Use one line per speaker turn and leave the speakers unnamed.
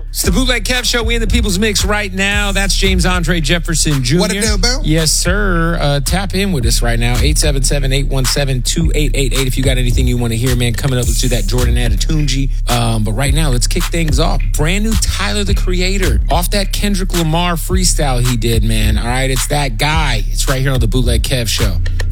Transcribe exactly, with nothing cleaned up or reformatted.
It's the Bootleg Kev Show. We in the People's Mix right now. That's James Andre Jefferson Junior
What it do, Bill?
Yes, sir. Uh, tap in with us right now. eight seven seven, eight one seven, two eight eight eight. If you got anything you want to hear, man, coming up, let's do that Jordan Adetunji. Um, but right now, let's kick things off. Brand new Tyler, the Creator. Off that Kendrick Lamar freestyle he did, man. All right, it's that guy. It's right here on the Bootleg Kev Show.